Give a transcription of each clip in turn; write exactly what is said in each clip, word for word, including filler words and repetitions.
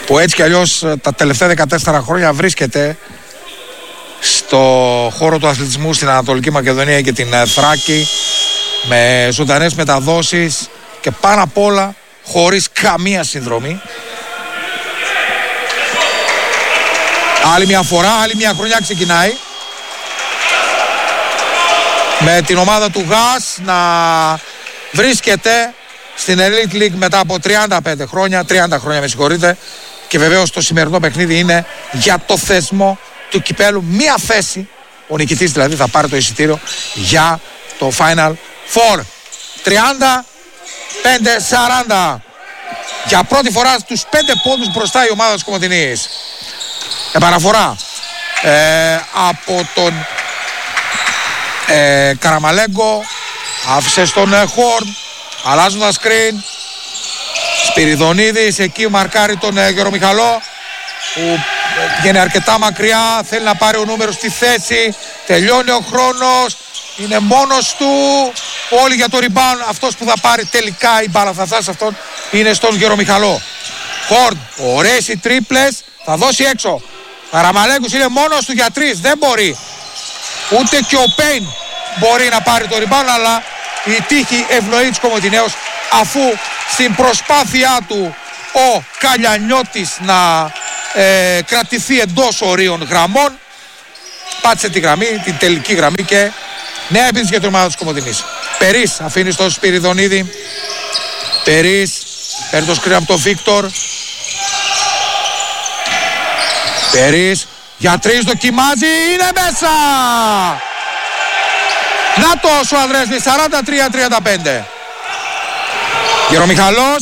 που έτσι κι αλλιώς τα τελευταία δεκατέσσερα χρόνια βρίσκεται στο χώρο του αθλητισμού στην Ανατολική Μακεδονία και την Θράκη, με ζωντανές μεταδόσεις και πάνω απ' όλα χωρίς καμία συνδρομή. Άλλη μια φορά, άλλη μια χρονιά ξεκινάει με την ομάδα του ΓΑΣ να βρίσκεται στην Elite League μετά από τριάντα πέντε χρόνια, τριάντα χρόνια με συγχωρείτε, και βεβαίως το σημερινό παιχνίδι είναι για το θεσμό του κυπέλου. Μία θέση, ο νικητής δηλαδή θα πάρει το εισιτήριο για το Final Four. τριάντα πέντε σαράντα. Για πρώτη φορά στους πέντε πόντους μπροστά η ομάδα της Κομοτηνής. Επαναφορά ε, από τον ε, Καραμαλέγκο, άφησε στον ε, Χόρν, αλλάζουν τα screen. Σπυριδονίδης εκεί μαρκάρει τον ε, Γερομιχαλό, που βγαίνει αρκετά μακριά, θέλει να πάρει ο νούμερο στη θέση, τελειώνει ο χρόνος, είναι μόνος του, όλοι για το rebound, αυτός που θα πάρει τελικά η μπάλα θα φτάσει αυτόν είναι στον Γερομιχαλό. Χόρν, ωραίες οι τρίπλες, θα δώσει έξω. Καραμαλέγκος είναι μόνος του για τρεις, δεν μπορεί. Ούτε και ο Πέιν μπορεί να πάρει το rebound, αλλά η τύχη ευνοεί τους Κομοτηναίους, αφού στην προσπάθειά του ο Καλιανιώτης να ε, κρατηθεί εντός ορίων γραμμών, πάτησε τη γραμμή, την τελική γραμμή, και νέα επίθεση για την ομάδα της Κομοτηνής. Περίς αφήνει στο Σπυριδονίδη. Περίς παίρνει το σκριν από τον Βίκτορ. Περίς για τρεις, δοκιμάζει, είναι μέσα! Νάτος ο Ανδρέας, σαράντα τρία τριάντα πέντε. Γερομιχαλός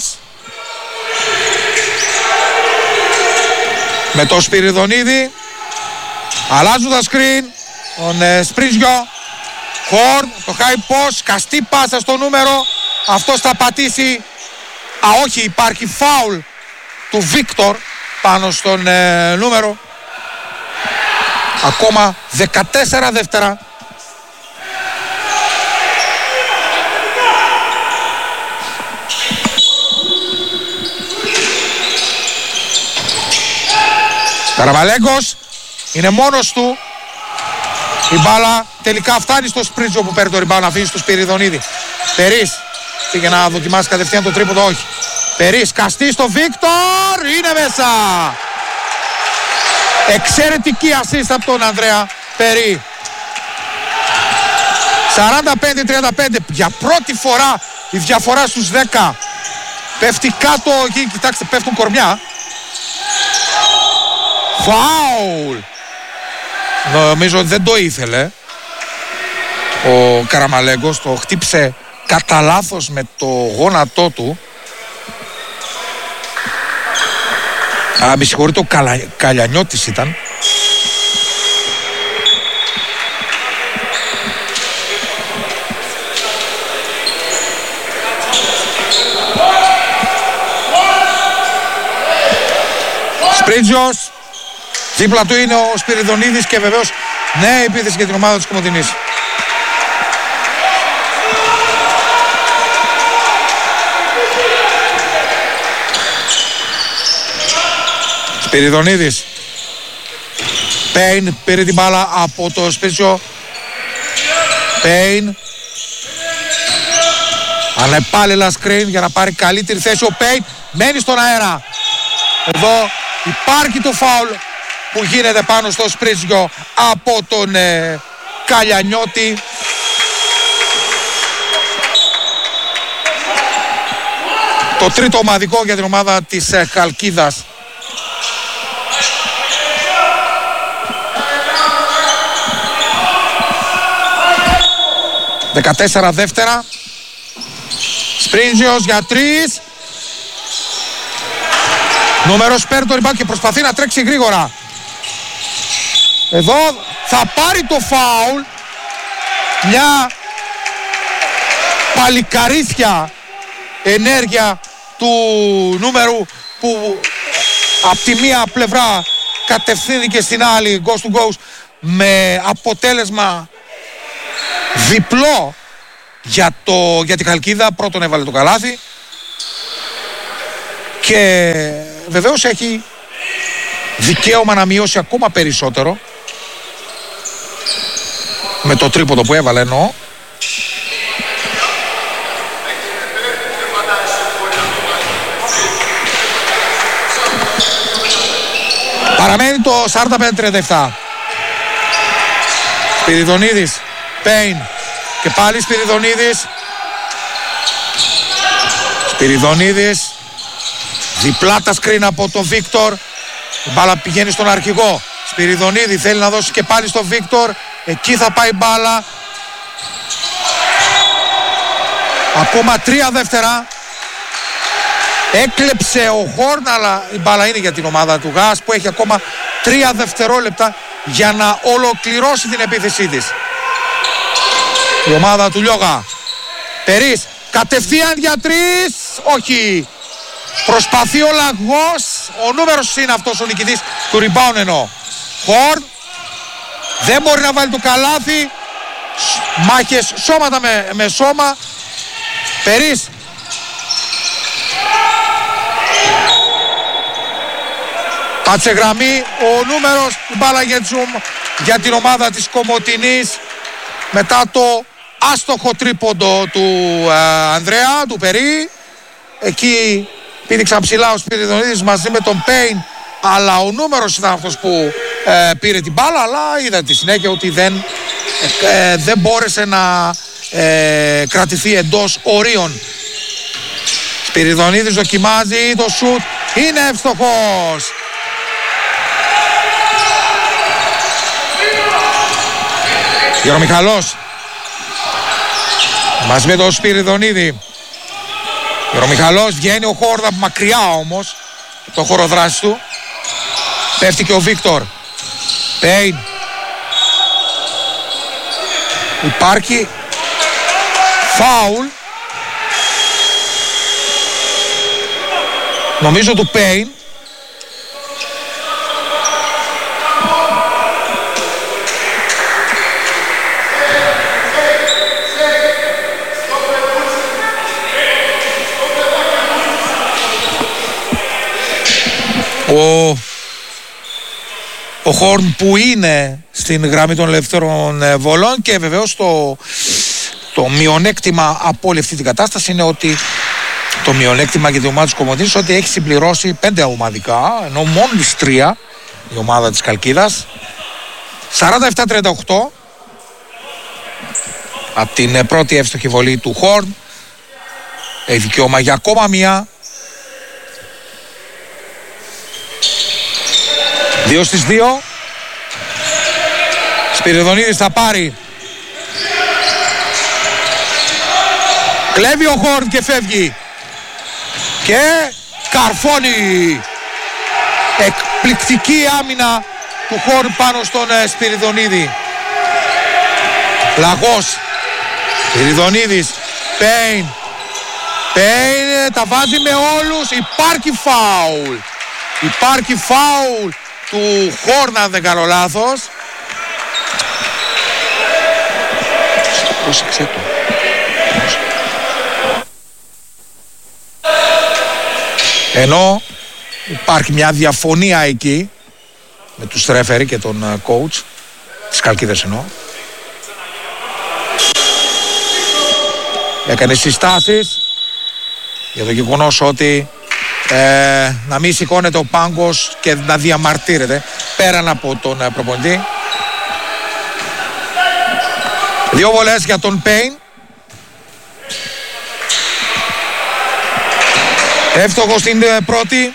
με το Σπυριδονίδη, αλλάζουν τα screen, τον ε, Σπρίζιο. Χόρν, το high post, καστή πάσα στο νούμερο, αυτός θα πατήσει. Α, όχι, υπάρχει φάουλ του Βίκτορ πάνω στον ε, νούμερο. Ακόμα δεκατέσσερα δεύτερα. Καραμαλέγκος είναι μόνος του. Η μπάλα τελικά φτάνει στο Σπρίτζο που παίρνει το rebound, να αφήνει στο Σπυριδονίδη. Περίς πήγε να δοκιμάσει κατευθείαν το τρίποντο, όχι. Περίς, καστή στο Βίκτορ, είναι μέσα. Εξαιρετική assist από τον Ανδρέα Περί. σαράντα πέντε τριάντα πέντε, για πρώτη φορά η διαφορά στους δέκα. Πέφτει κάτω εκεί, κοιτάξτε, πέφτουν κορμιά. Φάουλ. Νομίζω ότι δεν το ήθελε ο Καραμαλέγκος, το χτύπησε κατά λάθος με το γόνατό του. Α, με συγχωρείτε, ο Καλα... Καλιανιώτης ήταν. Σπρίτζος, δίπλα του είναι ο Σπυριδονίδης και βεβαίως νέα επίθεση για την ομάδα της Κομοτηνής. Σπυριδονίδης. Πέιν πήρε την μπάλα από το Σπίτσιο. Πέιν. Ανεπάλληλα screen για να πάρει καλύτερη θέση ο Πέιν. Μένει στον αέρα. Εδώ υπάρχει το φάουλ που γίνεται πάνω στο Σπρίτζιο από τον ε, Καλιανιώτη. Το τρίτο ομαδικό για την ομάδα της ε, Χαλκίδας. δεκατέσσερα δεύτερα. Σπρίτζιος για τρεις. Νούμερος παίρνει το rebound και προσπαθεί να τρέξει γρήγορα. Εδώ θα πάρει το φάουλ. Μια παλικαρίσια ενέργεια του νούμερου που από τη μία πλευρά κατευθύνθηκε στην άλλη, ghost to ghost, με αποτέλεσμα διπλό για, το, για τη Χαλκίδα. Πρώτον έβαλε το καλάθι και βεβαίως έχει δικαίωμα να μειώσει ακόμα περισσότερο με το τρίποντο που έβαλε, εννοώ. Παραμένει το σαράντα πέντε τριάντα επτά. Σπυριδονίδης, Πέιν και πάλι Σπυριδονίδης. Σπυριδονίδης, διπλά τα σκριν από τον Βίκτορ. Η μπάλα πηγαίνει στον αρχηγό. Σπυριδονίδη θέλει να δώσει και πάλι στον Βίκτορ. Εκεί θα πάει η μπάλα. Ακόμα τρία δεύτερα. Έκλεψε ο Χόρν, αλλά η μπάλα είναι για την ομάδα του Γας που έχει ακόμα τρία δευτερόλεπτα για να ολοκληρώσει την επίθεσή της. Η ομάδα του Λιόγα. Περίς, κατευθείαν για τρεις. Όχι. Προσπαθεί ο Λαγός. Ο νούμερος είναι αυτός ο νικητής του rebound εννοώ. Χόρν. Δεν μπορεί να βάλει το καλάθι. Μάχες σώματα με, με σώμα. Περίς. Πάτσε γραμμή. Ο νούμερος του μπάλα για την ομάδα της Κομοτηνής. Μετά το άστοχο τρίποντο του ε, Ανδρέα, του Περί. Εκεί πήδηξαν ψηλά ο Σπυριδονίδης μαζί με τον Πέιν. Αλλά ο νούμερος ήταν αυτός που ε, πήρε την μπάλα. Αλλά είδα τη συνέχεια ότι δεν, ε, ε, δεν μπόρεσε να ε, κρατηθεί εντός ορίων. Σπυριδονίδης δοκιμάζει το σουτ. Είναι εύστοχος. Γερομιχαλός μαζί με τον Σπυριδονίδη. Γερομιχαλός, βγαίνει ο Χόρν από μακριά όμως το χώρο δράσης του. Πέφτει και ο Βίκτορ. Πέιν. Υπάρχει φάουλ, νομίζω του Πέιν. Ο, ο Χόρν που είναι στην γραμμή των ελευθέρων βολών και βεβαίως το, το μειονέκτημα από όλη αυτή την κατάσταση είναι ότι το μειονέκτημα για την ομάδα της Κομοτηνής ότι έχει συμπληρώσει πέντε ομαδικά, ενώ μόνο τις τρία η ομάδα της Καλκίδας. σαράντα επτά τριάντα οκτώ από την πρώτη εύστοχη βολή του Χόρν. Έχει δικαίωμα για ακόμα μία. Δύο στις δύο. Σπυριδονίδης θα πάρει. Κλέβει ο Χόρν και φεύγει. Και καρφώνει. Εκπληκτική άμυνα του Χόρν πάνω στον ε, Σπυριδονίδη. Λαγός. Σπυριδονίδης. Πέιν. Πέιν τα βάζει με όλους. Υπάρχει φάουλ. Υπάρχει φάουλ του Χόρν, αν δεν κάνω λάθος. Πρόσεξε το. Ενώ υπάρχει μια διαφωνία εκεί με τους ρέφερι και τον coach της Καλκίδας εννοώ. Έκανε συστάσεις για το γεγονός ότι Ε, να μην σηκώνεται ο πάγκος και να διαμαρτύρεται πέραν από τον ε, προπονητή. Δύο βολές για τον Πέιν. Εύστοχος στην ε, πρώτη.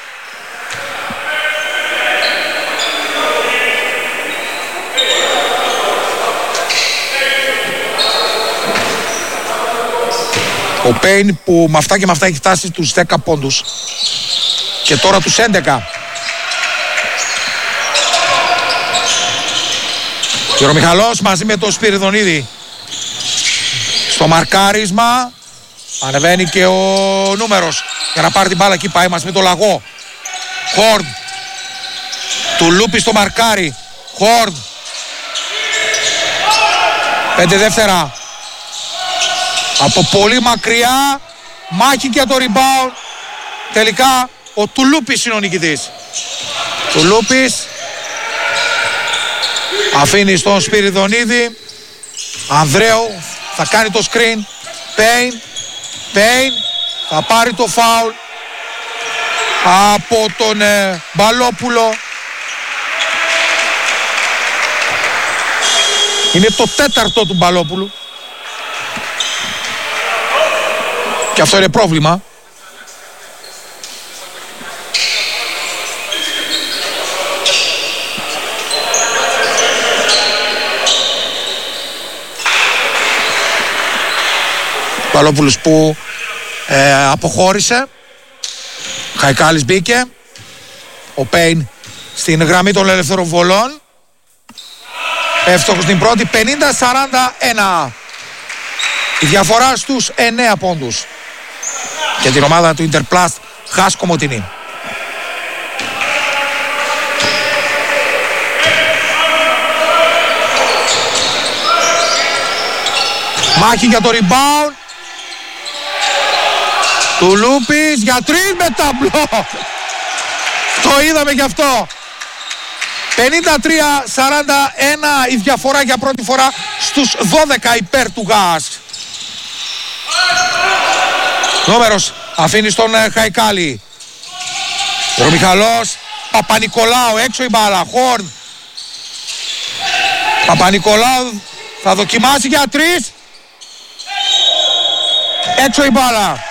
Ο Πέιν που με αυτά και με αυτά έχει φτάσει τους δέκα πόντους και τώρα τους έντεκα. Γερομιχαλός μαζί με τον Σπυριδονίδη στο μαρκάρισμα. Ανεβαίνει και ο νούμερος για να πάρει την μπάλα. Εκεί πάει μαζί με τον Λαγό. Χόρν. Του Λούπι στο μαρκάρι. Χόρν. Πέντε δεύτερα. Από πολύ μακριά, μάχη για το rebound. Τελικά ο Τουλούπης είναι ο νικητής. Τουλούπης αφήνει στον Σπυριδονίδη. Ανδρέου θα κάνει το screen. Πέιν, Πέιν θα πάρει το φάουλ από τον ε, Μπαλόπουλο. Είναι το τέταρτο του Μπαλόπουλου και αυτό είναι πρόβλημα. Μπαλόπουλος που ε, αποχώρησε. Χαϊκάλης μπήκε. Ο Πέιν στην γραμμή των ελεύθερων βολών. Εύστοχος στην πρώτη. πενήντα σαράντα ένα. Η διαφορά στους εννέα πόντους και την ομάδα του Ιντερπλάστ Χάς Κομοτηνή. Μάχη για το rebound. Τουλούπης για τρεις με ταμπλό. Το είδαμε γι' αυτό. πενήντα τρία σαράντα ένα η διαφορά για πρώτη φορά στους δώδεκα υπέρ του Γάς. Νούμερος αφήνει στον Χαϊκάλη. Ο Μιχαλός. Παπα-Νικολάου έξω η μπάλα. Χόρν. Παπα-Νικολάου θα δοκιμάσει για τρεις. Έξω η μπάλα.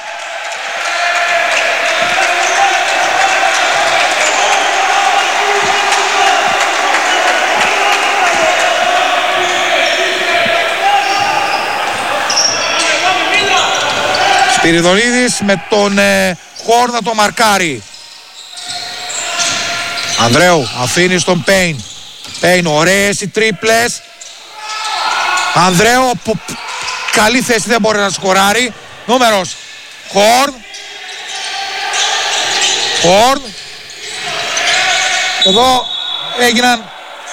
Σπυριδονίδης με τον ε, Χόρν να το μαρκάρει. Ανδρέου αφήνει στον Πέιν. Πέιν, ωραίες οι τρίπλες. Ανδρέου από καλή θέση, δεν μπορεί να σκοράρει. Νούμερος Χόρν. Χόρν. Εδώ έγιναν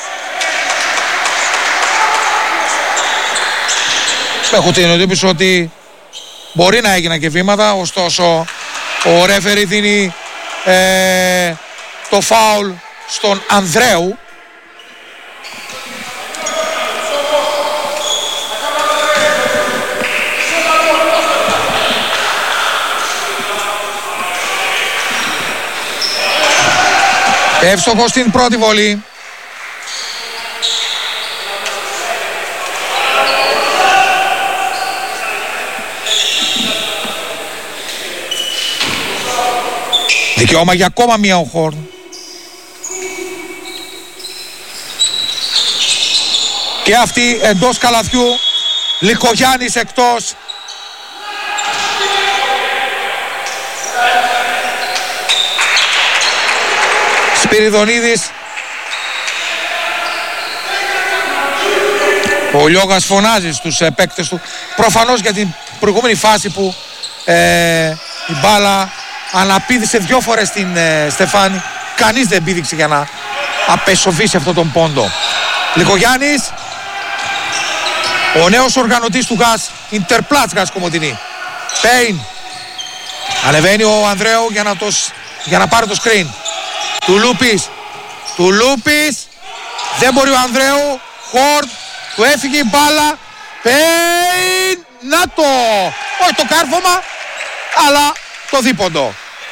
έχω την εντύπωση ότι μπορεί να έγιναν και βήματα, ωστόσο ο ρέφερι δίνει ε, το φάουλ στον Ανδρέου. Εύστοχος στην πρώτη βολή. Δικαιώμα για ακόμα μία ο Χόρν. Και αυτή εντός καλαθιού. Λυκογιάννης εκτός. Σπυριδονίδης. Ο Λιώγας φωνάζει στους ε, παίκτες του. Προφανώς για την προηγούμενη φάση που ε, η μπάλα αναπήδησε δυο φορές την ε, Στεφάνη. Κανείς δεν πήδηξε για να απεσοβήσει αυτόν τον πόντο. Λυκογιάννης. Ο νέος οργανωτής του Γας. Ιντερπλάστ Γας Κομοτηνή. Πέιν. Ανεβαίνει ο Ανδρέου για να, το, για να πάρει το screen. Τουλούπης. Τουλούπης. Δεν μπορεί ο Ανδρέου. Χόρτ. Του έφυγε η μπάλα. Πέιν. Να το. Όχι το κάρφωμα. Αλλά το δίποντο.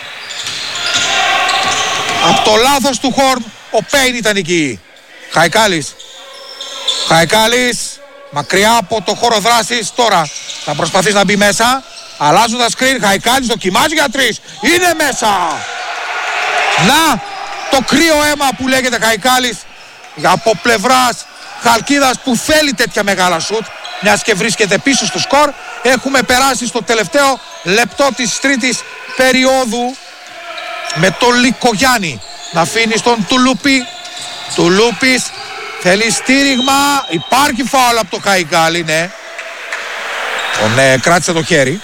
Από το λάθος του Χόρν ο Πέιν ήταν εκεί. Χαϊκάλης. Χαϊκάλης. Μακριά από το χώρο δράσης. Τώρα θα προσπαθήσει να μπει μέσα. Αλλάζουν τα screen. Χαϊκάλης δοκιμάζει για τρεις. Είναι μέσα. Να το κρύο αίμα που λέγεται Χαϊκάλης από πλευράς Χαλκίδας που θέλει τέτοια μεγάλα σουτ, μιας και βρίσκεται πίσω στο σκορ. Έχουμε περάσει στο τελευταίο λεπτό της τρίτης περίοδου με τον Λυκογιάννη να αφήνει στον Τουλούπη. Τουλούπης θέλει στήριγμα. Υπάρχει φάουλ από το Χαϊκάλη, ναι. Τον ε, κράτησε το χέρι.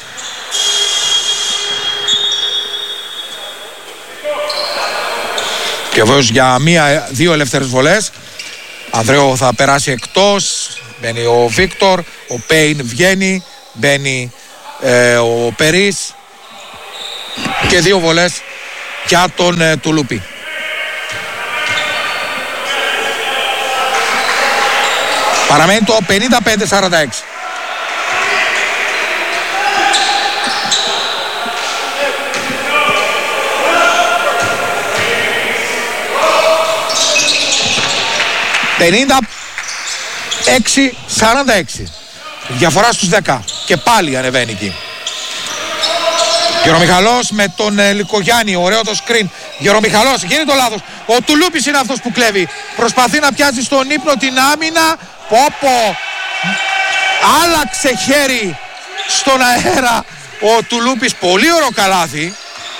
Και βέβαια για μία, δύο ελεύθερες βολές. Ανδρέου θα περάσει εκτός. Μπαίνει ο Βίκτορ. Ο Πέιν βγαίνει. Μπαίνει ε, ο Περίς. Και δύο βολές για τον ε, Τουλούπη. Παραμένει το πενήντα πέντε σαράντα έξι. πενήντα έξι σαράντα έξι. Διαφορά στους δέκα. Και πάλι ανεβαίνει εκεί. Γερομιχαλός με τον ε, Λικογιάννη. Ωραίο το screen. Γερομιχαλός, γίνει το λάθος. Ο Τουλούπης είναι αυτός που κλέβει. Προσπαθεί να πιάσει στον ύπνο την άμυνα. Πόπο. Άλλαξε χέρι στον αέρα ο Τουλούπης. Πολύ ωραίο καλάθι.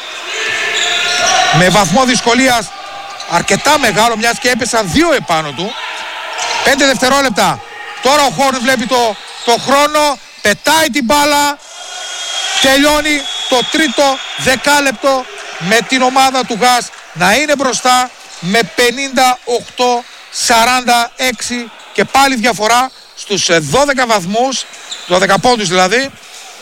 Με βαθμό δυσκολίας αρκετά μεγάλο, μιας και έπεσαν δύο επάνω του. Πέντε δευτερόλεπτα. Τώρα ο Χόρν βλέπει το, το χρόνο. Πετάει την μπάλα. Τελειώνει το τρίτο δεκάλεπτο με την ομάδα του Γας να είναι μπροστά με πενήντα οκτώ σαράντα έξι και πάλι διαφορά στους δώδεκα βαθμούς, δώδεκα πόντους δηλαδή.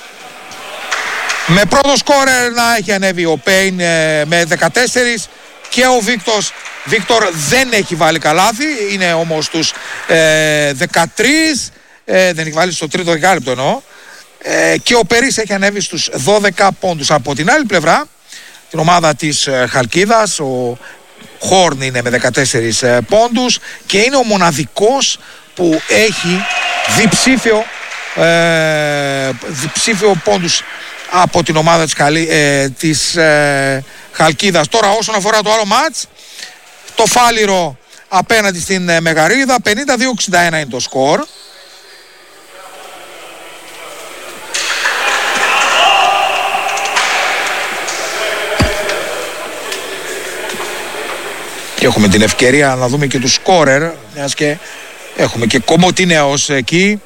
Με πρώτο σκόρερ να έχει ανέβει ο Πέιν με δεκατέσσερα και ο Βίκτορ. Βίκτορ δεν έχει βάλει καλάθι, είναι όμως στους ε, δεκατρία, ε, δεν έχει βάλει στο τρίτο δεκάλεπτο εννοώ. Ε, και ο Περής έχει ανέβει στους δώδεκα πόντους. Από την άλλη πλευρά την ομάδα της ε, Χαλκίδας, ο Χόρν είναι με δεκατέσσερα ε, πόντους και είναι ο μοναδικός που έχει διψήφιο, ε, διψήφιο πόντους από την ομάδα της, Χαλί, ε, της ε, Χαλκίδας. Τώρα όσον αφορά το άλλο μάτς, το Φάληρο απέναντι στην ε, Μεγαρίδα, πενήντα δύο εξήντα ένα είναι το σκορ. Και έχουμε την ευκαιρία να δούμε και τους σκόρερ, μιας και έχουμε και Κομωτινέος εκεί.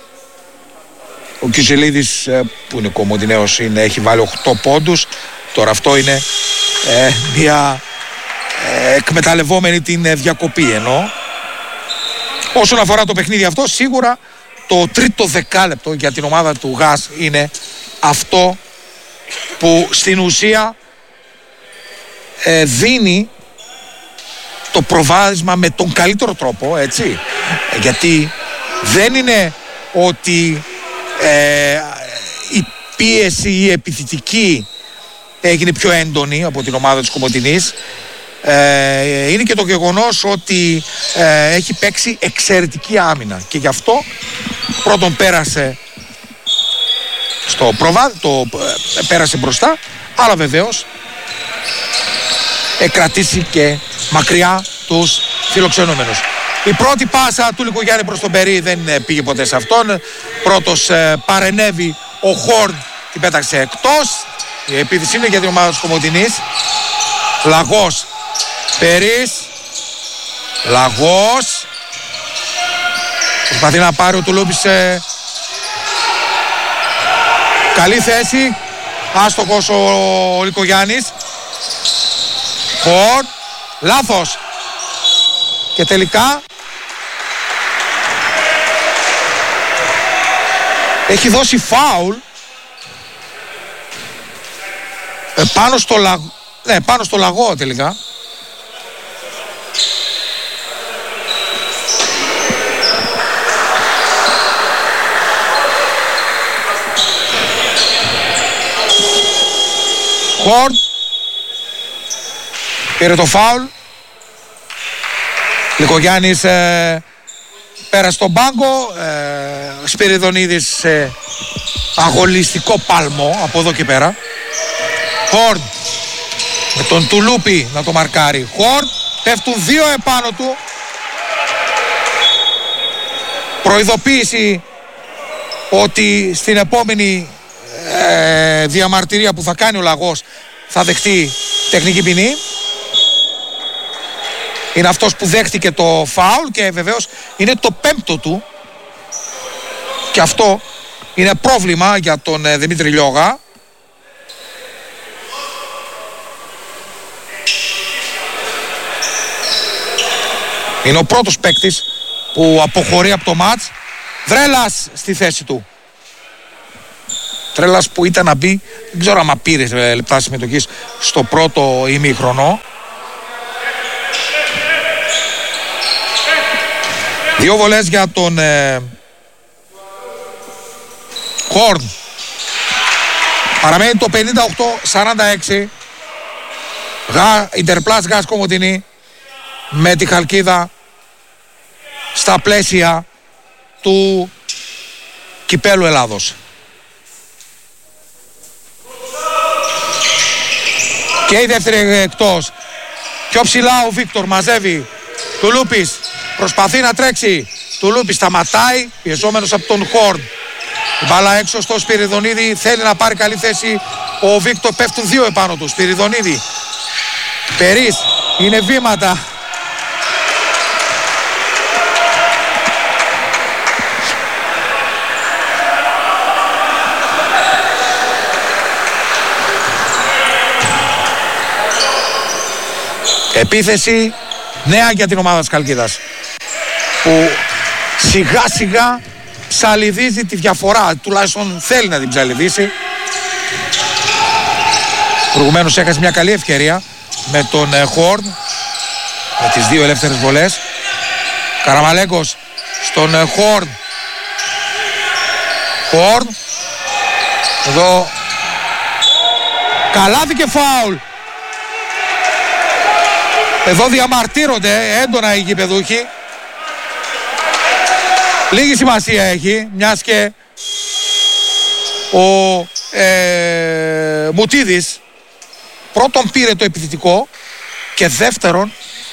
Ο Κιουσελίδης που είναι Κομωτινέος είναι, έχει βάλει οκτώ πόντους. Τώρα αυτό είναι ε, μια ε, εκμεταλλευόμενη την ε, διακοπή ενώ. Όσον αφορά το παιχνίδι αυτό, σίγουρα το τρίτο δεκάλεπτο για την ομάδα του Γας είναι αυτό που στην ουσία ε, δίνει το προβάδισμα με τον καλύτερο τρόπο, έτσι, γιατί δεν είναι ότι ε, η πίεση η επιθετική έγινε πιο έντονη από την ομάδα της Κομωτινής. Ε, είναι και το γεγονός ότι ε, έχει παίξει εξαιρετική άμυνα και γι' αυτό πρώτον πέρασε στο προβάδι, το ε, πέρασε μπροστά, αλλά βεβαίως εκρατήσει και μακριά τους φιλοξενούμενους. Η πρώτη πάσα του Λικογιάννη προς τον Περί δεν πήγε ποτέ σε αυτόν. Πρώτος ε, παρενέβη ο Χόρν, την πέταξε εκτός. Η επίθεση είναι για την ομάδα της Κομωτινής. Λαγός, Περίς, Λαγός. Προσπαθεί να πάρει ο Τουλούπης σε καλή θέση. Άστοχος ο, ο Λικογιάννης. Χόρν, λάθος. Και τελικά έχει δώσει φάουλ ε, πάνω στο Λαγό, ναι, πάνω στο Λαγό τελικά. Χόρν πήρε το φάουλ. Λικογιάννης ε, πέρασε στον πάγκο. ε, Σπυριδονίδης σε αγωνιστικό πάλμο από εδώ και πέρα. Χόρν με τον Τουλούπη να το μαρκάρει. Χόρν, πέφτουν δύο επάνω του. Προειδοποίηση ότι στην επόμενη ε, διαμαρτυρία που θα κάνει ο Λαγός θα δεχτεί τεχνική ποινή. Είναι αυτός που δέχτηκε το φάουλ και βεβαίως είναι το πέμπτο του. Και αυτό είναι πρόβλημα για τον ε, Δημήτρη Λιώγα. Είναι ο πρώτος παίκτης που αποχωρεί από το μάτς. Δρέλας στη θέση του. Τρέλας που ήταν να μπει, δεν ξέρω άμα πήρε λεπτά συμμετοχής στο πρώτο ημίχρονο. Δύο βολές για τον ε, Χόρν. Παραμένει το πενήντα οκτώ σαράντα έξι. Γα, Ιντερπλάς Γκάς Κομοτηνή με τη Χαλκίδα στα πλαίσια του Κυπέλλου Ελλάδος. Και η δεύτερη εκτός. Πιο ψηλά ο Βίκτορ μαζεύει. Τουλούπης προσπαθεί να τρέξει. Τουλούπης σταματάει, πιεζόμενος από τον Χόρν. Η μπάλα έξω στο Σπυριδονίδη, θέλει να πάρει καλή θέση. Ο Βίκτορ, πέφτουν δύο επάνω του. Σπυριδονίδη. Περίς, είναι βήματα. Επίθεση νέα για την ομάδα της Χαλκίδας, που σιγά σιγά ψαλιδίζει τη διαφορά, τουλάχιστον θέλει να την ψαλιδίσει. Προηγουμένως έχασε μια καλή ευκαιρία με τον Χόρν, με τις δύο ελεύθερες βολές. Καραμαλέγκος στον Χόρν. Χόρν. Εδώ καλάθι και φάουλ. Εδώ διαμαρτύρονται έντονα οι γηπεδούχοι. Λίγη σημασία έχει, μιας και ο ε, Μουτίδης πρώτον πήρε το επιθετικό και δεύτερον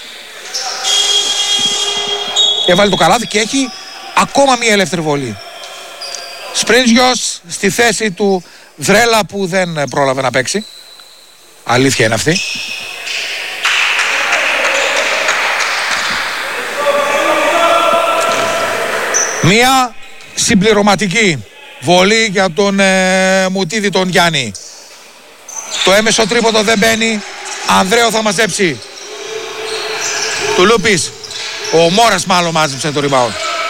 έβαλε το καλάθι και έχει ακόμα μία ελεύθερη βολή. Σπρίνζιος στη θέση του Δρέλα που δεν πρόλαβε να παίξει. Αλήθεια είναι αυτή. Μία συμπληρωματική βολή για τον ε, Μουτίδη τον Γιάννη. Το έμεσο τρίποντο δεν μπαίνει. Ανδρέο θα μαζέψει. Τουλούπης. Ο Μόρας μάλλον μάζεψε το rebound.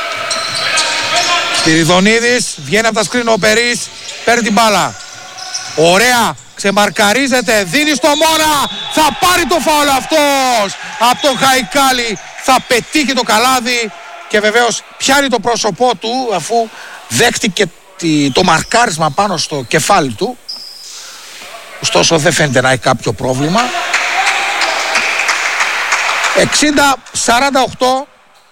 Σπυριδονίδης βγαίνει από τα σκριν, ο Περίς παίρνει την μπάλα. Ωραία, ξεμαρκαρίζεται, δίνει στο Μόρα. Θα πάρει το φάουλ αυτός από τον Χαϊκάλη. Θα πετύχει το καλάδι. Και βεβαίως πιάνει το πρόσωπό του αφού δέχτηκε το μαρκάρισμα πάνω στο κεφάλι του. Ωστόσο δεν φαίνεται να έχει κάποιο πρόβλημα. εξήντα σαράντα οκτώ.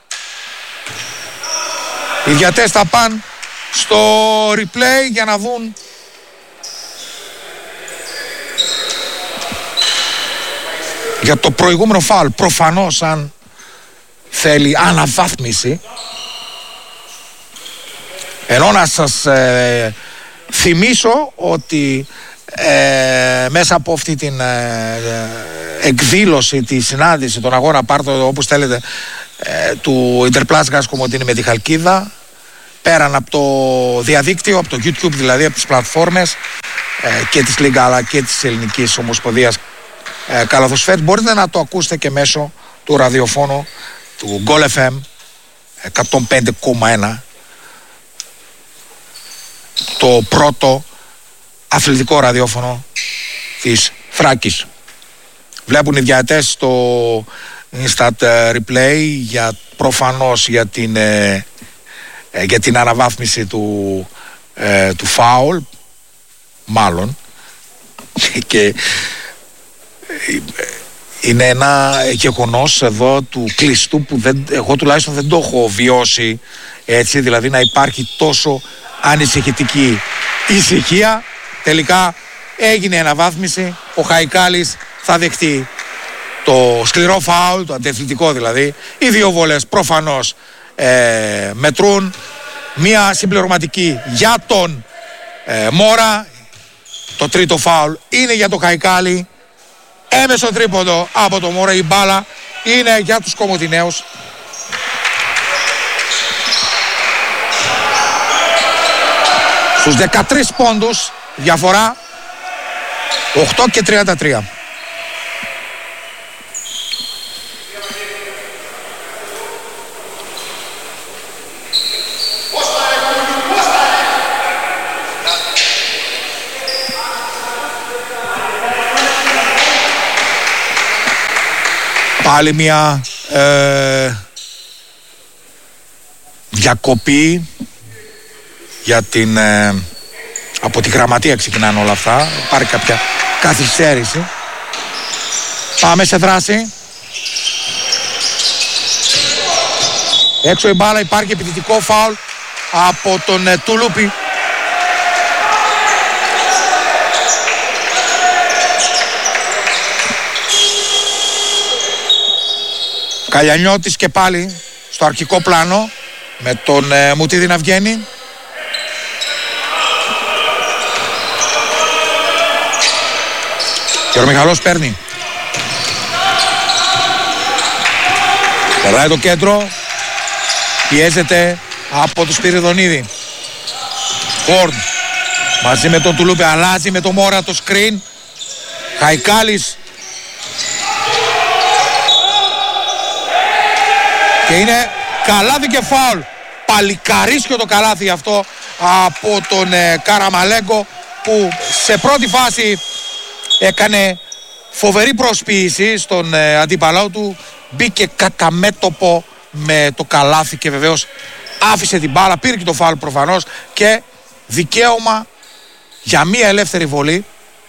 Οι διατές θα πάνε στο replay για να δουν για το προηγούμενο φάουλ. Προφανώς αν θέλει αναβάθμιση. Ενώ να σας ε, θυμίσω ότι ε, μέσα από αυτή την ε, εκδήλωση, τη συνάντηση, τον αγώνα πάρτο όπως θέλετε ε, του Ιντερπλάς Γκάς Κομοτηνή με τη Χαλκίδα, πέραν από το διαδίκτυο, από το YouTube δηλαδή, από τις πλατφόρμες ε, και της Λίγκα αλλά και της Ελληνικής Ομοσπονδίας ε, Καλαθοσφαίρης, μπορείτε να το ακούσετε και μέσω του ραδιοφώνου του Γκολ εφ εμ εκατόν πέντε κόμμα ένα, το πρώτο αθλητικό ραδιόφωνο της Θράκης. Βλέπουν οι διαιτές στο instant replay για, προφανώς για την, ε, για την αναβάθμιση του, ε, του φάουλ μάλλον και ε, είναι ένα γεγονός εδώ του κλειστού που δεν, εγώ τουλάχιστον δεν το έχω βιώσει έτσι, δηλαδή να υπάρχει τόσο ανησυχητική ησυχία. Τελικά έγινε αναβάθμιση, ο Χαϊκάλης θα δεχτεί το σκληρό φάουλ, το αντιαθλητικό δηλαδή. Οι δύο βολές προφανώς ε, μετρούν. Μία συμπληρωματική για τον ε, Μόρα. Το τρίτο φάουλ είναι για τον Χαϊκάλη. Έμεσο τρίποντο από το Μόρα. Η μπάλα είναι για τους Κομοτηναίους. Στους δεκατρείς πόντους διαφορά, οκτώ και τριάντα τρία. Πάλι μια ε, διακοπή για την, ε, από τη γραμματεία ξεκινάνε όλα αυτά. Πάρει κάποια καθυστέρηση. Πάμε σε δράση. Έξω η μπάλα, υπάρχει επιθετικό φάουλ από τον ε, Τουλούπι. Καλιανιώτης και πάλι στο αρχικό πλάνο με τον ε, Μουτίδη να βγαίνει. Και ο Μιχαλός παίρνει. Περνάει το κέντρο. Πιέζεται από τον Σπυριδονίδη. Χόρν μαζί με τον Τουλούπη, αλλάζει με τον Μόρα το screen. Χαϊκάλης. Και είναι καλάθι και φάουλ. Παλικαρίσιο το καλάθι αυτό από τον ε, Καραμαλέγκο, που σε πρώτη φάση έκανε φοβερή προσποίηση στον ε, αντίπαλό του. Μπήκε κατά μέτωπο με το καλάθι και βεβαίως άφησε την μπάλα, πήρε και το φάουλ προφανώς και δικαίωμα για μία ελεύθερη βολή.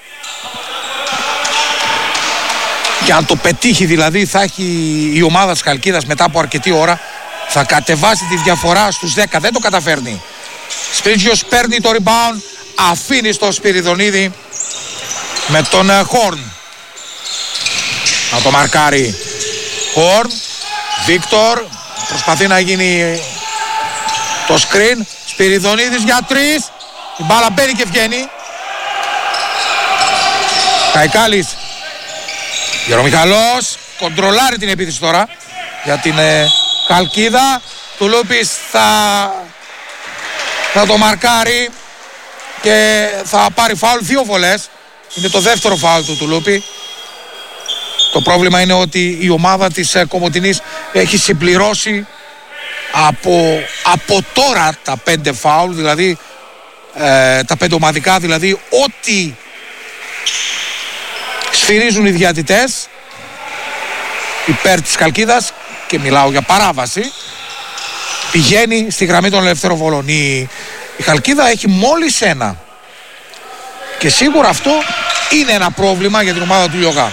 Και αν το πετύχει δηλαδή θα έχει η ομάδα της Χαλκίδας μετά από αρκετή ώρα, θα κατεβάσει τη διαφορά στους δέκα. Δεν το καταφέρνει. Σπρίτζιος παίρνει το rebound, αφήνει στο Σπυριδονίδη με τον Χόρν να το μαρκάρει. Χόρν, Βίκτορ, προσπαθεί να γίνει το screen. Σπυριδονίδης για τρεις, η μπάλα μπαίνει και βγαίνει. Καϊκάλης. Γερομιχαλός κοντρολάρει την επίθεση τώρα για την ε, Χαλκίδα. Τουλούπης θα, θα το μαρκάρει και θα πάρει φάουλ. Δύο βολές. Είναι το δεύτερο φάουλ του Τουλούπη. Το πρόβλημα είναι ότι η ομάδα της ε, Κομοτηνής έχει συμπληρώσει από, από τώρα τα πέντε φάουλ, δηλαδή ε, τα πέντε ομαδικά, δηλαδή ό,τι σφυρίζουν οι διαιτητές υπέρ της Χαλκίδας, και μιλάω για παράβαση, πηγαίνει στη γραμμή των ελευθέρων βολών. Η, η Χαλκίδα έχει μόλις ένα και σίγουρα αυτό είναι ένα πρόβλημα για την ομάδα του Λιωγά.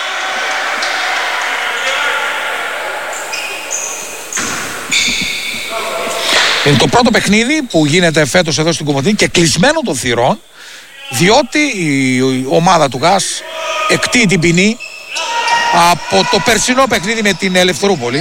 Είναι το πρώτο παιχνίδι που γίνεται φέτος εδώ στην Κομοτηνή και κλεισμένο των θυρών, διότι η ομάδα του ΓΑΣ εκτείει την ποινή από το περσινό παιχνίδι με την Ελευθερούπολη.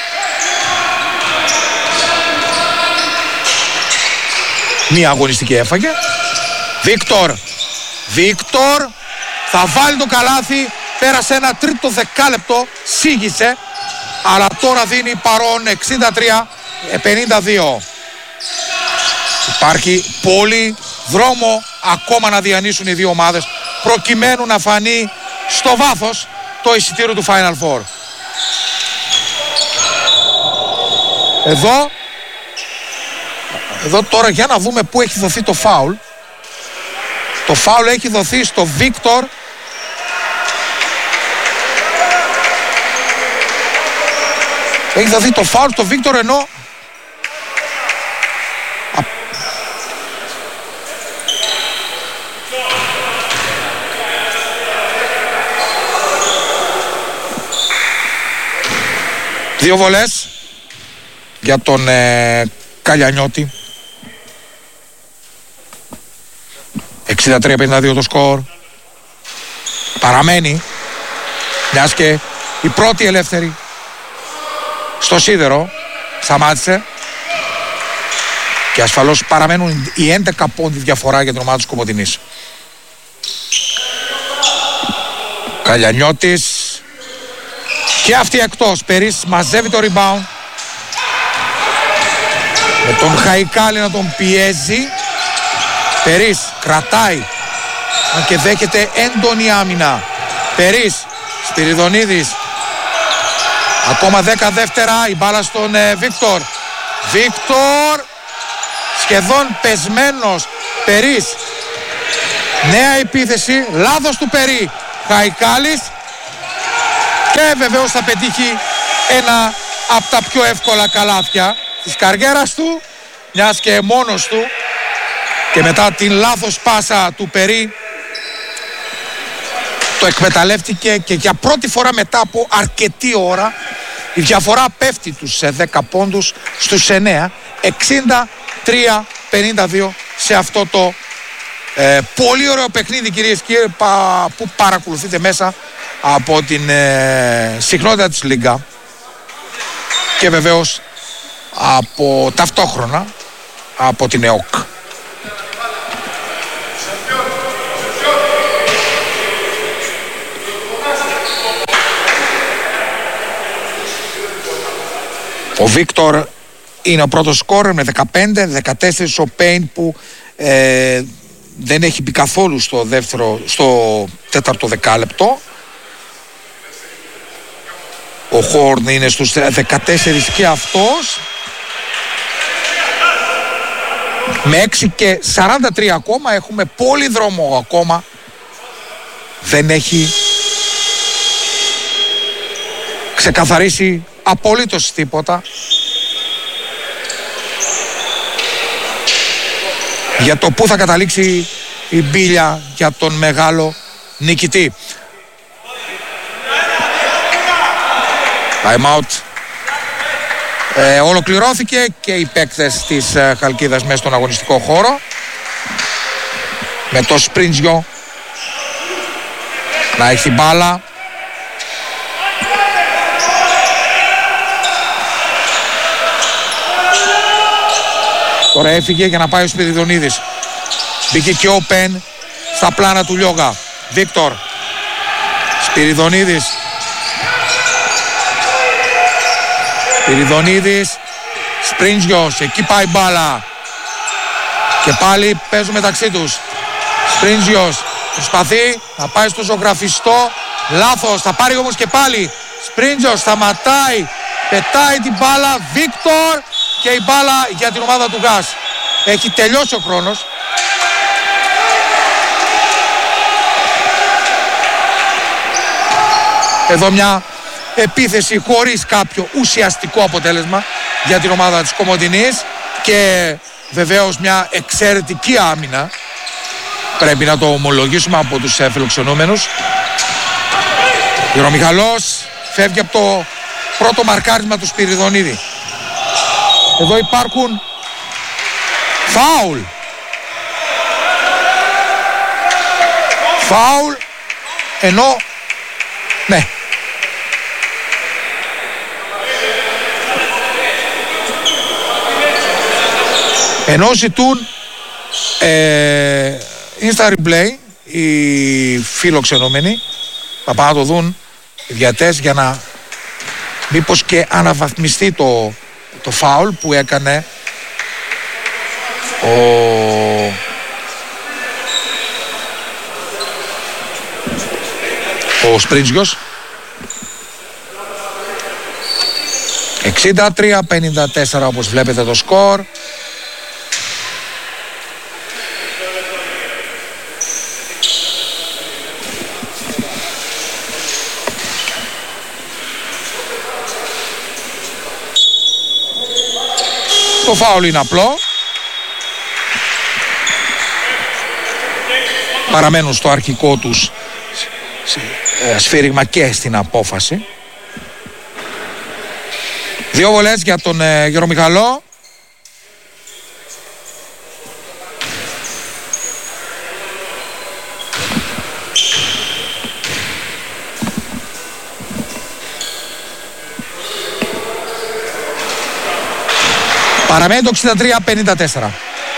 Μία αγωνιστική έφαγε. Βίκτορ. Βίκτορ θα βάλει το καλάθι. Πέρασε ένα τρίτο δεκάλεπτο. Σίγησε. Αλλά τώρα δίνει παρόν εξήντα τρία πενήντα δύο. Υπάρχει πολύ δρόμο ακόμα να διανύσουν οι δύο ομάδες προκειμένου να φανεί στο βάθος το εισιτήριο του Final Four. Εδώ Εδώ τώρα για να δούμε πού έχει δοθεί το φάουλ. Το φάουλ έχει δοθεί στο Βίκτορ. Έχει δοθεί το φάουλ στο Βίκτορ, ενώ δύο βολές για τον ε, Καλιανιώτη. εξήντα τρία πενήντα δύο το σκορ. Παραμένει, μιας και η πρώτη ελεύθερη στο σίδερο σταμάτησε, και ασφαλώς παραμένουν οι έντεκα πόντι διαφορά για την ομάδα της Κομοτηνής. Καλιανιώτης και αυτή εκτός. Περίς μαζεύει το rebound με τον Χαϊκάλη να τον πιέζει. Περίς κρατάει, αν και δέχεται έντονη άμυνα. Περίς, Σπυριδονίδης, ακόμα δέκα δεύτερα, η μπάλα στον ε, Βίκτορ. Βίκτορ σχεδόν πεσμένος. Περίς, νέα επίθεση, λάθος του Περί. Χαϊκάλης, και βεβαίως θα πετύχει ένα από τα πιο εύκολα καλάθια. της καριέρας του, μιας και μόνος του και μετά την λάθος πάσα του Περί το εκμεταλλεύτηκε και για πρώτη φορά μετά από αρκετή ώρα η διαφορά πέφτει τους σε δέκα πόντους στους εννέα, εξήντα τρία πενήντα δύο σε αυτό το ε, πολύ ωραίο παιχνίδι, κυρίες και κύριοι, πα, που παρακολουθείτε μέσα από την ε, συχνότητα της Λίγκα και βεβαίως από ταυτόχρονα από την ΕΟΚ. Ο Βίκτορ είναι ο πρώτος σκόρερ με δεκαπέντε, δεκατέσσερα ο Πέιν που ε, δεν έχει μπει καθόλου στο δεύτερο, στο τέταρτο δεκάλεπτο. Ο Χόρν είναι στους δεκατέσσερα και αυτός. Με έξι και σαράντα τρία ακόμα έχουμε πολύ δρόμο ακόμα. Δεν έχει ξεκαθαρίσει απολύτως τίποτα για το πού θα καταλήξει η μπίλια για τον μεγάλο νικητή. Time out. Ε, ολοκληρώθηκε και οι παίκτες της ε, Χαλκίδας μέσα στον αγωνιστικό χώρο με το Σπριντζιο να έχει μπάλα. Τώρα έφυγε για να πάει ο Σπυριδονίδης. Μπήκε και ο Πεν στα πλάνα του Λιόγα. Βίκτορ. Σπυριδονίδης. Σπυριδονίδης. Σπριντζιος. Εκεί πάει μπάλα. Και πάλι παίζουν μεταξύ τους. Σπριντζιος. Προσπαθεί να πάει στο ζωγραφιστό. Λάθος. Θα πάρει όμως και πάλι. Σπριντζιος σταματάει. Πετάει την μπάλα. Βίκτορ. Και η μπάλα για την ομάδα του Γκάς. Έχει τελειώσει ο χρόνος. Εδώ μια επίθεση χωρίς κάποιο ουσιαστικό αποτέλεσμα για την ομάδα της Κομοτηνής και βεβαίως μια εξαιρετική άμυνα. Πρέπει να το ομολογήσουμε από τους φιλοξενούμενους. Γερομιχαλός φεύγει από το πρώτο μαρκάρισμα του Σπυριδονίδη. Εδώ υπάρχουν φάουλ. Φάουλ ενώ ναι. Ενώ ζητούν ε, Insta replay οι φιλοξενούμενοι, θα πάνε να το δουν οι διαιτές για να μήπως και αναβαθμιστεί το το φάουλ που έκανε ο ο Σπριντζιος. εξήντα τρία πενήντα τέσσερα όπως βλέπετε το σκορ. Το φάουλ είναι απλό. Παραμένουν στο αρχικό τους σφύριγμα και στην απόφαση. Δύο βολές για τον ε, Γερομιχαλό. Παραμένει το εξήντα τρία πενήντα τέσσερα.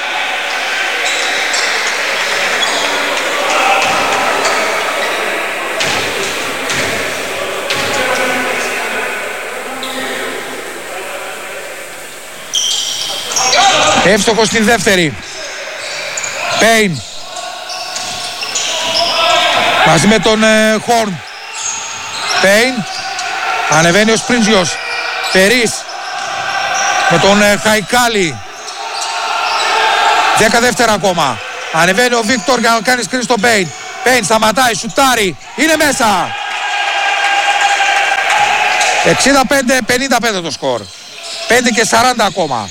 Εύστοχος στην δεύτερη. Πέιν. Μαζί με τον ε, Χόρν. Πέιν. Ανεβαίνει ο Σπριντζιος. Περίς. Με τον ε, Χαϊκάλη. Δέκα δεύτερα ακόμα. Ανεβαίνει ο Βίκτορ για να κάνει screen στον Πέιν. Πέιν σταματάει, σουτάρει. Είναι μέσα. εξήντα πέντε πενήντα πέντε το σκορ. πέντε και σαράντα ακόμα.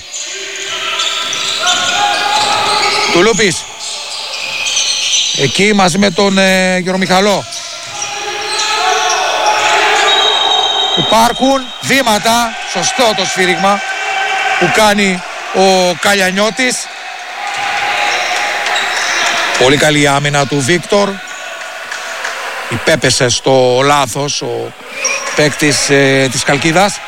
Τουλούπης. Εκεί μαζί με τον ε, Γερομιχαλό. Υπάρχουν βήματα, σωστό το σφύριγμα που κάνει ο Καλιανιώτης. Πολύ καλή άμυνα του Βίκτορ. Υπέπεσε στο λάθος ο παίκτης ε, της Χαλκίδας.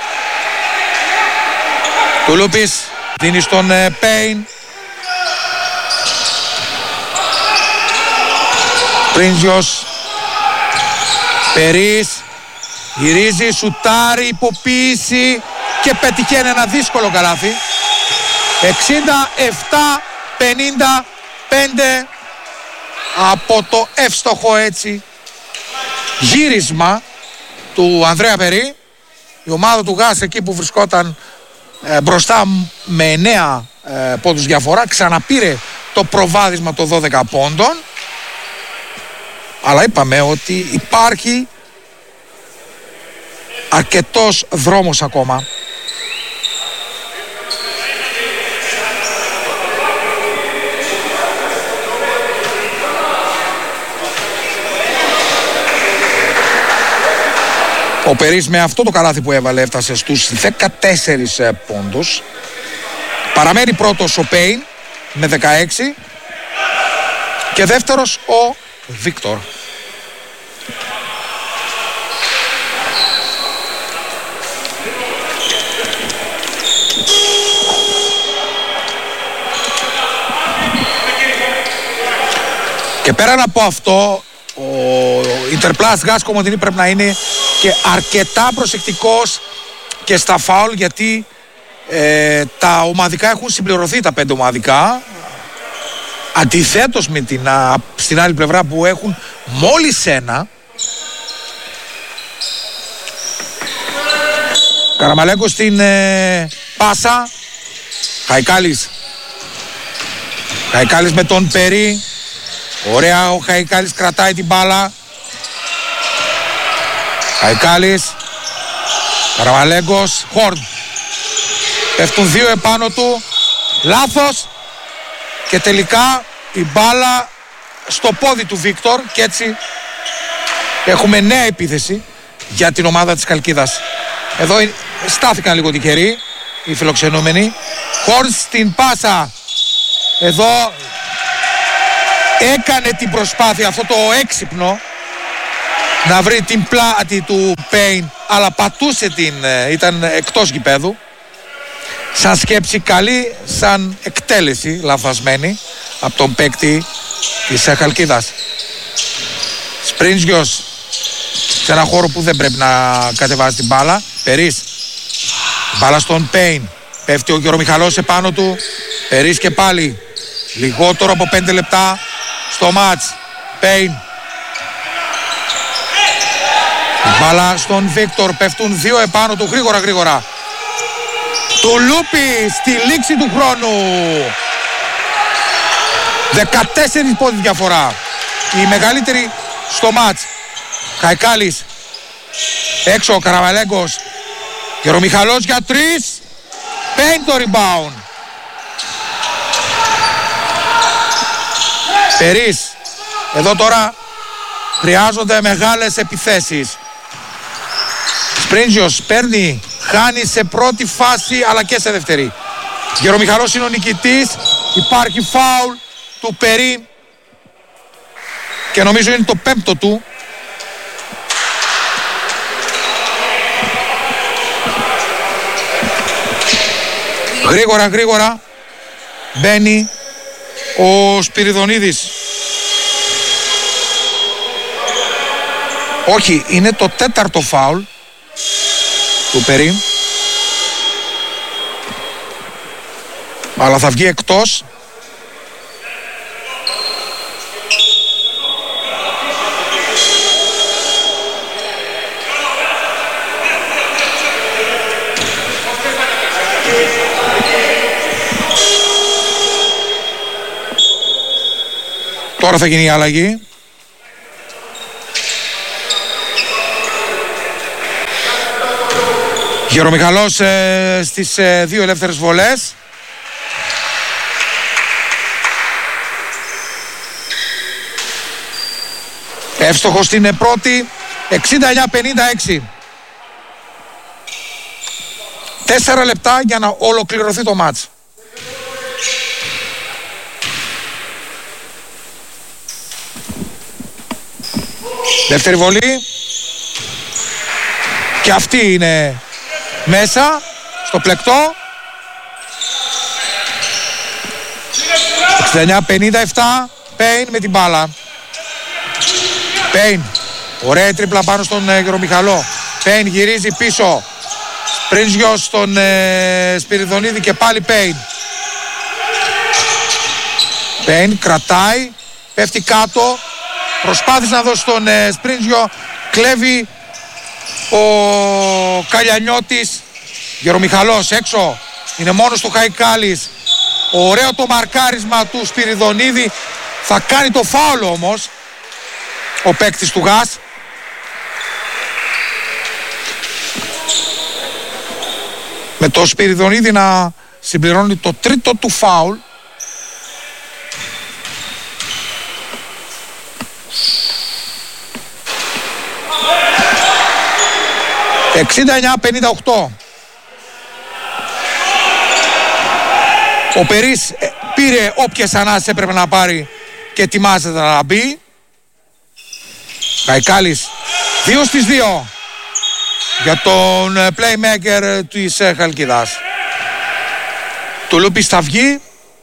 Τουλούπης δίνει στον ε, Πέιν. Πρίνζιος. Περίς. Γυρίζει, σουτάρει, υποποίηση και πετυχαίνει ένα δύσκολο καλάθι. εξήντα επτά πενήντα πέντε από το εύστοχο έτσι γύρισμα του Ανδρέα Περί. Η ομάδα του Γάς εκεί που βρισκόταν ε, μπροστά με εννέα ε, πόντους διαφορά ξαναπήρε το προβάδισμα των δώδεκα πόντων. Αλλά είπαμε ότι υπάρχει αρκετός δρόμος ακόμα. Ο Περίς με αυτό το καλάθι που έβαλε έφτασε στους δεκατέσσερις πόντους. Παραμένει πρώτος ο Πέιν με δεκαέξι και δεύτερος ο Βίκτορ. Και πέραν από αυτό, ο Ιντερπλάς Γκάς Κομοτηνή πρέπει να είναι και αρκετά προσεκτικός και στα φάουλ, γιατί ε, τα ομαδικά έχουν συμπληρωθεί, τα πέντε ομαδικά, αντιθέτως με την α, στην άλλη πλευρά που έχουν μόλις ένα. Καραμαλέκος στην ε, πάσα. Χαϊκάλης. Χαϊκάλης με τον Περί. Ωραία, ο Χαϊκάλης κρατάει την μπάλα. Χαϊκάλης. Καραμαλέγκος. Χόρν. Πέφτουν δύο επάνω του. Λάθος. Και τελικά η μπάλα στο πόδι του Βίκτορ. Και έτσι έχουμε νέα επίθεση για την ομάδα της Χαλκίδας. Εδώ στάθηκαν λίγο τυχεροί οι φιλοξενούμενοι. Χόρν στην πάσα. Εδώ έκανε την προσπάθεια, αυτό το έξυπνο, να βρει την πλάτη του Πέιν, αλλά πατούσε την, ήταν εκτός γηπέδου. Σαν σκέψη καλή, σαν εκτέλεση λαθασμένη από τον παίκτη της Χαλκίδας. Σπρίνζιος σε ένα χώρο που δεν πρέπει να κατεβάζει την μπάλα. Περίς. Μπάλα στον Πέιν. Πέφτει ο Γερομιχαλός επάνω του. Περίς και πάλι. Λιγότερο από πέντε λεπτά στο μάτς. Πέιν. Μπάλα στον Βίκτορ. Πέφτουν δύο επάνω του. Γρήγορα γρήγορα. Τουλούπη στη λήξη του χρόνου. δεκατέσσερις πόντους διαφορά. Η μεγαλύτερη στο μάτς. Χαϊκάλης. Έξω ο Καραμαλέγκος. Γερομιχαλός για τρεις. Πέιν το rebound. Περίς. Εδώ τώρα χρειάζονται μεγάλες επιθέσεις. Σπρίνζιος παίρνει, χάνει σε πρώτη φάση αλλά και σε δεύτερη. Γερομιχαλός είναι ο νικητής. Υπάρχει φάουλ του Περί και νομίζω είναι το πέμπτο του. Γρήγορα γρήγορα μπαίνει ο Σπυριδονίδης. Όχι, είναι το τέταρτο φάουλ του Περί, αλλά θα βγει εκτός. Τώρα θα γίνει η αλλαγή. Γερομιχαλός ε, στις ε, δύο ελεύθερες βολές. Εύστοχος στην πρώτη. εξήντα εννιά πενήντα έξι. Τέσσερα λεπτά για να ολοκληρωθεί το μάτς. Δεύτερη βολή. Και αυτή είναι μέσα στο πλεκτό. εξήντα εννιά πενήντα επτά. Πέιν με την μπάλα. Πέιν. Ωραία τρίπλα πάνω στον ε, Γερομιχαλό. Πέιν γυρίζει πίσω. Σπρίνζιος στον ε, Σπυριδονίδη και πάλι Πέιν. Πέιν κρατάει. Πέφτει κάτω. Προσπάθησε να δώσει τον ε, Σπρίνζιο. Κλέβει ο Καλιανιώτης. Γερομιχαλός έξω. Είναι μόνος του Χαϊκάλης. Ωραίο το μαρκάρισμα του Σπυριδονίδη. Θα κάνει το φάουλ όμως ο παίκτης του ΓΑΣ. Με το Σπυριδονίδη να συμπληρώνει το τρίτο του φάουλ. εξήντα εννιά πενήντα οκτώ. Ο Περής πήρε όποιες ανάσες έπρεπε να πάρει και ετοιμάζεται να μπει. Χαϊκάλης δύο στις δύο για τον playmaker της Χαλκίδας. Του Λούπης θα βγει.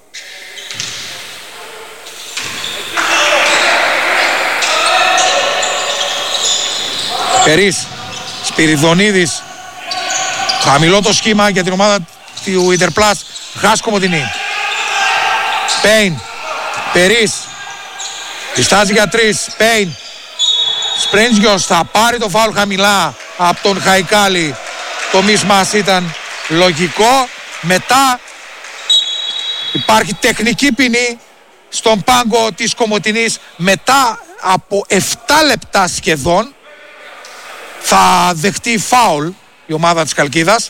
Περής, Σπυριδονίδης. Χαμηλό το σχήμα για την ομάδα του Ιντερπλάς. Γας Κομοτηνή. Πέιν. Περής. Πιστάζει για τρεις. Πέιν. Σπρέντζιος θα πάρει το φάουλ χαμηλά από τον Χαϊκάλη. Το μισμάς ήταν λογικό. Μετά υπάρχει τεχνική ποινή στον πάγκο της Κομοτηνής. Μετά από επτά λεπτά σχεδόν θα δεχτεί φάουλ η ομάδα της Χαλκίδας.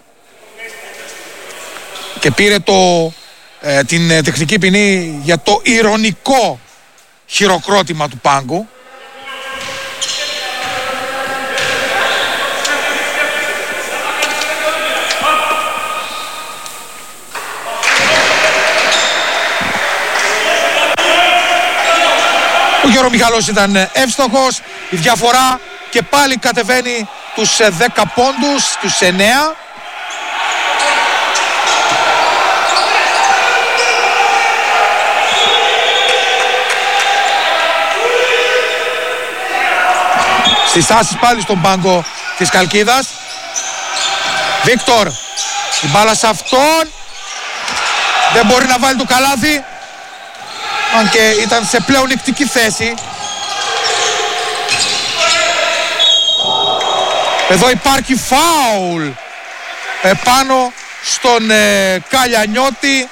Και πήρε το, ε, την ε, τεχνική ποινή για το ηρωνικό χειροκρότημα του πάγκου. Ο Γερομιχαλός ήταν εύστοχος. Η διαφορά και πάλι κατεβαίνει τους δέκα πόντους, τους εννέα. Στις τάσεις πάλι στον πάγκο της Χαλκίδας. Βίκτορ, η μπάλα σε αυτόν. Δεν μπορεί να βάλει το καλάθι. Αν και ήταν σε πλέον νικτική θέση. Εδώ υπάρχει φάουλ επάνω στον ε, Καλιανιώτη.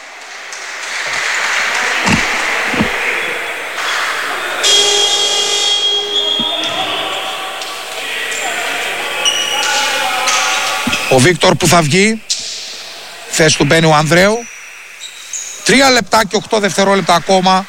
Ο Βίκτορ που θα βγει, θέση του μπαίνει ο Ανδρέου. Τρία λεπτά και οκτώ δευτερόλεπτα ακόμα.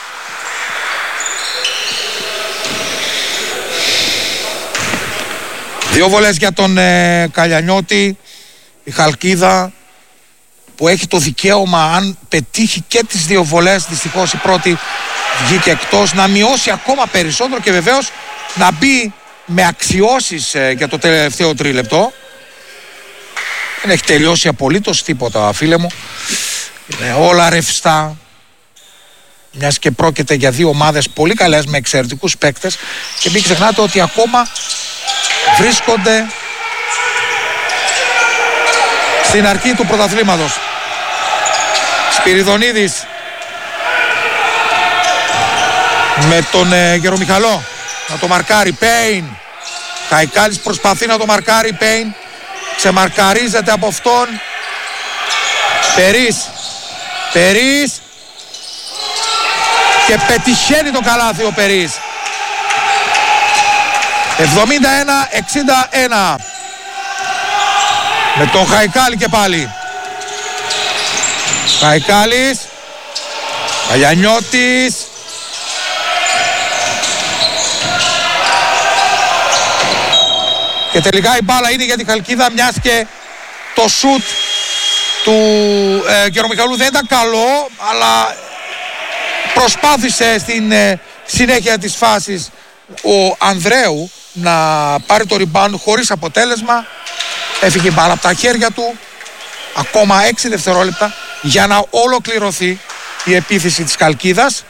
Δύο βολές για τον ε, Καλιανιώτη. Η Χαλκίδα που έχει το δικαίωμα, αν πετύχει και τις δύο βολές, δυστυχώς η πρώτη βγήκε εκτός, να μειώσει ακόμα περισσότερο και βεβαίως να μπει με αξιώσεις ε, για το τελευταίο τρίλεπτο. Δεν έχει τελειώσει απολύτως τίποτα, φίλε μου. Είναι όλα ρευστά. Μιας και πρόκειται για δύο ομάδες πολύ καλές με εξαιρετικούς παίκτες. Και μην ξεχνάτε ότι ακόμα βρίσκονται στην αρχή του πρωταθλήματος. Σπυριδονίδης με τον ε, Γερομιχαλό να το μαρκάρει. Πέιν. Χαϊκάλης προσπαθεί να το μαρκάρει. Πέιν ξεμαρκαρίζεται από αυτόν. Περής. Περής. Και πετυχαίνει το καλάθι ο Περής. εβδομήντα ένα εξήντα ένα. Με τον Χαϊκάλη και πάλι. Χαϊκάλης. Καλιανιώτης. Και τελικά η μπάλα είναι για τη Χαλκίδα, μιας και το σουτ του ε, Γερομιχαλού δεν ήταν καλό, αλλά προσπάθησε στην ε, συνέχεια της φάσης ο Ανδρέου να πάρει το rebound χωρίς αποτέλεσμα. Έφυγε η μπάλα από τα χέρια του. Ακόμα έξι δευτερόλεπτα για να ολοκληρωθεί η επίθεση της Χαλκίδας.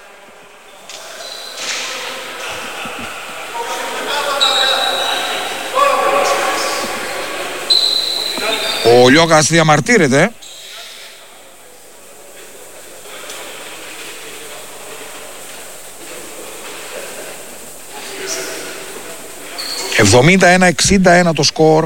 Ο Λιώκας διαμαρτύρεται. εβδομήντα ένα εξήντα ένα το σκορ.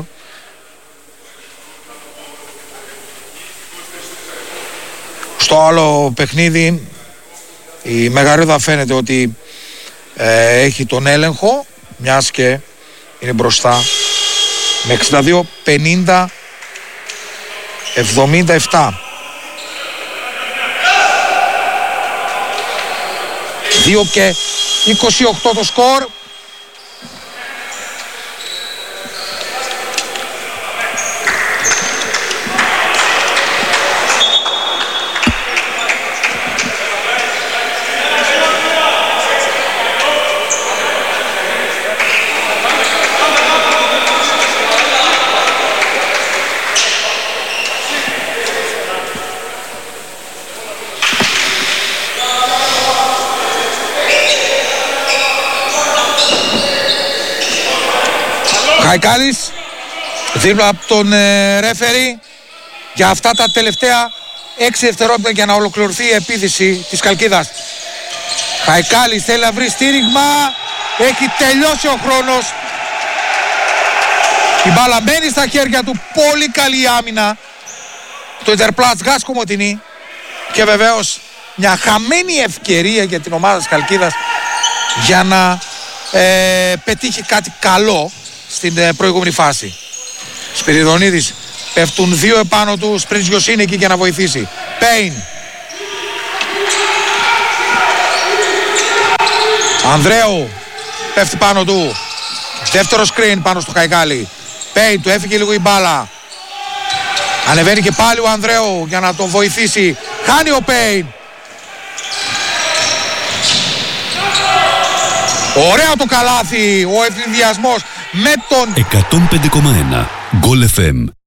Στο άλλο παιχνίδι η Μεγαρίδα φαίνεται ότι ε, έχει τον έλεγχο, μιας και είναι μπροστά με εξήντα δύο πενήντα εβδομήντα επτά. δύο και είκοσι οκτώ το σκορ. Χαϊκάλης δίπλα από τον ε, ρέφερι για αυτά τα τελευταία έξι δευτερόλεπτα για να ολοκληρωθεί η επίθεση της Χαλκίδας. Χαϊκάλης θέλει να βρει στήριγμα, έχει τελειώσει ο χρόνος. Η μπάλα μένει στα χέρια του, πολύ καλή άμυνα. Το Ιντερπλάτς Γάσκο Μοτινή και βεβαίως μια χαμένη ευκαιρία για την ομάδα της Χαλκίδας για να ε, πετύχει κάτι καλό στην ε, προηγούμενη φάση. Σπυριδονίδης, πέφτουν δύο επάνω του, Σπριτζιος είναι εκεί για να βοηθήσει. Πέιν. Ανδρέου, πέφτει πάνω του. Δεύτερο screen πάνω στο Χαϊκάλη. Πέιν, του έφυγε λίγο η μπάλα. Ανεβαίνει και πάλι ο Ανδρέου για να τον βοηθήσει. Χάνει ο Πέιν. Ωραίο το καλάθι, ο ευθυνδιασμός με τον εκατόν πέντε κόμμα ένα Goal εφ εμ.